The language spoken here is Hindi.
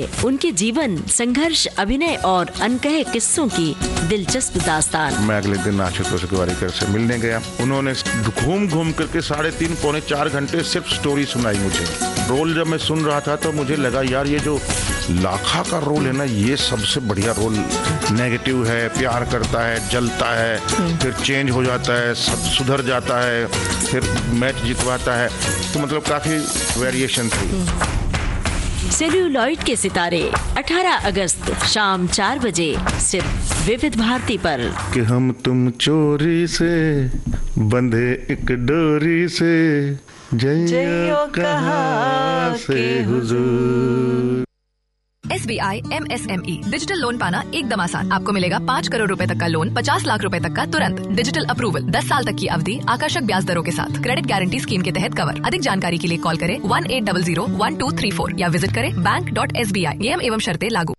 उनके जीवन, संघर्ष, अभिनय और अनकहे किस्सों की दिलचस्प दास्तान। मैं अगले दिन आशुतोष गोवारिकर से मिलने गया। उन्होंने घूम घूम करके 3.5 पौने 4 घंटे सिर्फ स्टोरी सुनाई मुझे। रोल जब मैं सुन रहा था तो मुझे लगा यार ये जो लाखा का रोल है ना, ये सबसे बढ़िया रोल। नेगेटिव है, प्यार करता है, जलता है, फिर चेंज हो जाता है, सब सुधर जाता है, फिर मैच जितवाता है। तो मतलब काफी वेरिएशन थी। सेल्यूलॉइड के सितारे 18 अगस्त शाम 4 बजे सिर्फ विविध भारती पर। कि हम तुम चोरी से बंधे एक डोरी से, जइयो कहाँ से हुजूर। SBI MSME डिजिटल लोन पाना एकदम आसान। आपको मिलेगा 5 करोड़ रुपए तक का लोन, 50 लाख रुपए तक का तुरंत। डिजिटल अप्रूवल, 10 साल तक की अवधि, आकर्षक ब्याज दरों के साथ। क्रेडिट गारंटी स्कीम के तहत कवर। अधिक जानकारी के लिए कॉल करें 1800 1234 या विजिट करें bank.sbi। नियम एवं शर्तें लागू।